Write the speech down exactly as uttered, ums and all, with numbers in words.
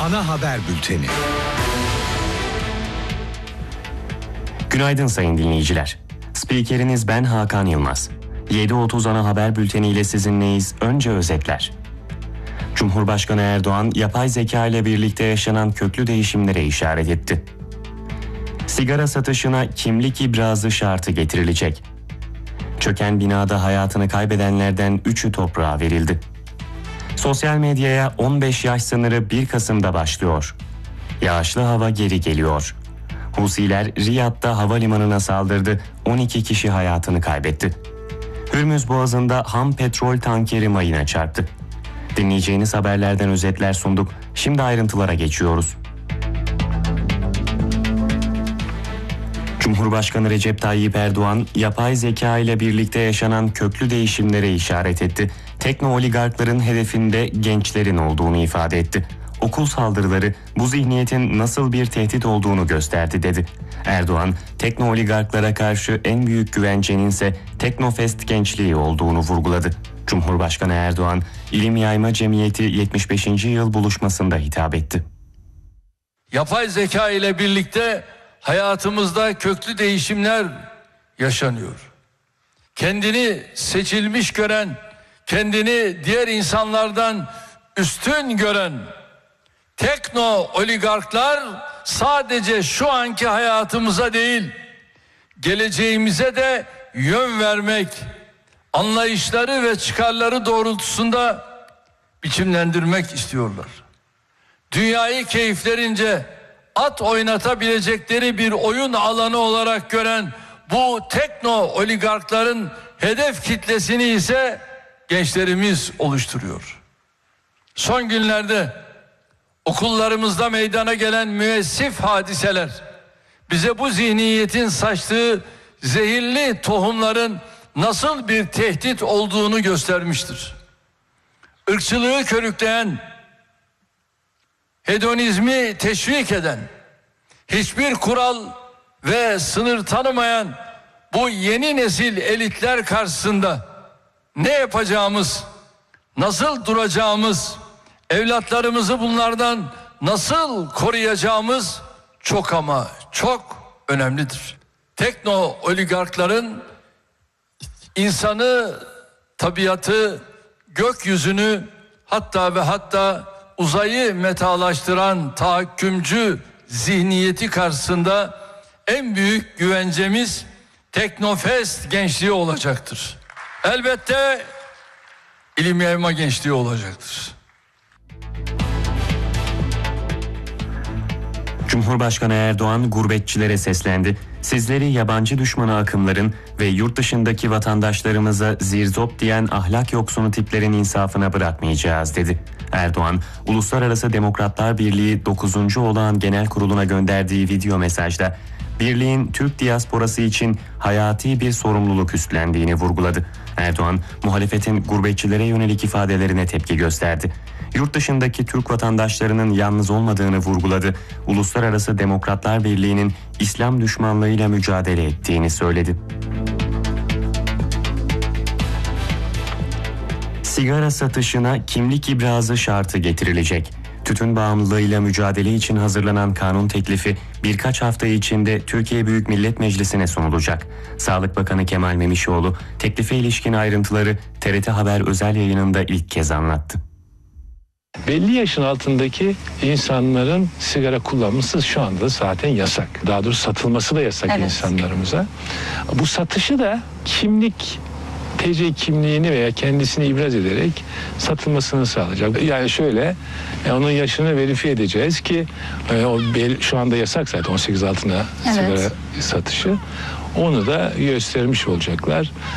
Ana Haber Bülteni. Günaydın sayın dinleyiciler. Spikeriniz ben Hakan Yılmaz. yedi otuz Ana Haber Bülteni ile sizinleyiz. Önce özetler. Cumhurbaşkanı Erdoğan, yapay zeka ile birlikte yaşanan köklü değişimlere işaret etti. Sigara satışına kimlik ibrazı şartı getirilecek. Çöken binada hayatını kaybedenlerden üçü toprağa verildi. Sosyal medyaya on beş yaş sınırı bir Kasım'da başlıyor. Yağışlı hava geri geliyor. Husiler Riyad'da havalimanına saldırdı, on iki kişi hayatını kaybetti. Hürmüz Boğazı'nda ham petrol tankeri mayına çarptı. Dinleyeceğiniz haberlerden özetler sunduk. Şimdi ayrıntılara geçiyoruz. Cumhurbaşkanı Recep Tayyip Erdoğan, yapay zeka ile birlikte yaşanan köklü değişimlere işaret etti. Tekno-oligarkların hedefinde gençlerin olduğunu ifade etti. Okul saldırıları bu zihniyetin nasıl bir tehdit olduğunu gösterdi dedi. Erdoğan, tekno-oligarklara karşı en büyük güvencenin ise Teknofest gençliği olduğunu vurguladı. Cumhurbaşkanı Erdoğan, İlim Yayma Cemiyeti yetmiş beşinci yıl buluşmasında hitap etti. Yapay zeka ile birlikte hayatımızda köklü değişimler yaşanıyor. Kendini seçilmiş gören, kendini diğer insanlardan üstün gören tekno oligarklar sadece şu anki hayatımıza değil, geleceğimize de yön vermek, anlayışları ve çıkarları doğrultusunda biçimlendirmek istiyorlar. Dünyayı keyiflerince at oynatabilecekleri bir oyun alanı olarak gören bu tekno oligarkların hedef kitlesini ise gençlerimiz oluşturuyor. Son günlerde okullarımızda meydana gelen müessif hadiseler bize bu zihniyetin saçtığı zehirli tohumların nasıl bir tehdit olduğunu göstermiştir. Irkçılığı körükleyen, hedonizmi teşvik eden, hiçbir kural ve sınır tanımayan bu yeni nesil elitler karşısında ne yapacağımız, nasıl duracağımız, evlatlarımızı bunlardan nasıl koruyacağımız çok ama çok önemlidir. Tekno oligarkların insanı, tabiatı, gökyüzünü hatta ve hatta uzayı metalaştıran tahakkümcü zihniyeti karşısında en büyük güvencemiz Teknofest gençliği olacaktır. Elbette ilim yayma gençliği olacaktır. Cumhurbaşkanı Erdoğan gurbetçilere seslendi. Sizleri yabancı düşmanı akımların ve yurt dışındaki vatandaşlarımıza zirzop diyen ahlak yoksunu tiplerin insafına bırakmayacağız dedi. Erdoğan, Uluslararası Demokratlar Birliği dokuzuncu Olağan Genel Kurulu'na gönderdiği video mesajda birliğin Türk diasporası için hayati bir sorumluluk üstlendiğini vurguladı. Erdoğan, muhalefetin gurbetçilere yönelik ifadelerine tepki gösterdi. Yurt dışındaki Türk vatandaşlarının yalnız olmadığını vurguladı. Uluslararası Demokratlar Birliği'nin İslam düşmanlığıyla mücadele ettiğini söyledi. Sigara satışına kimlik ibrazı şartı getirilecek. Tütün bağımlılığıyla mücadele için hazırlanan kanun teklifi birkaç hafta içinde Türkiye Büyük Millet Meclisi'ne sunulacak. Sağlık Bakanı Kemal Memişoğlu teklife ilişkin ayrıntıları T R T Haber özel yayınında ilk kez anlattı. Belli yaşın altındaki insanların sigara kullanması şu anda zaten yasak. Daha doğrusu satılması da yasak, evet, insanlarımıza. Bu satışı da kimlik, T C kimliğini veya kendisini ibraz ederek satılmasını sağlayacak. Yani şöyle, onun yaşını verifiye edeceğiz ki o şu anda yasak zaten on sekiz altına, evet, sigara satışı. Onu da göstermiş olacaklar.